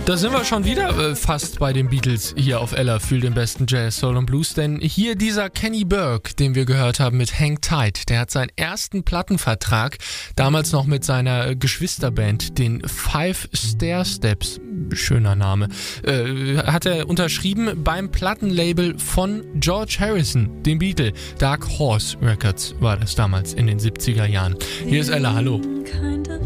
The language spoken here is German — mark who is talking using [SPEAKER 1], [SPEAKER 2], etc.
[SPEAKER 1] Da sind wir schon wieder fast bei den Beatles hier auf Ella für den besten Jazz, Soul und Blues, denn hier dieser Kenny Burke, den wir gehört haben mit Hang Tight, der hat seinen ersten Plattenvertrag, damals noch mit seiner Geschwisterband, den Five Stairsteps, schöner Name, hat er unterschrieben beim Plattenlabel von George Harrison, dem Beatle. Dark Horse Records war das damals in den 70er Jahren. Hier ist Ella, hallo.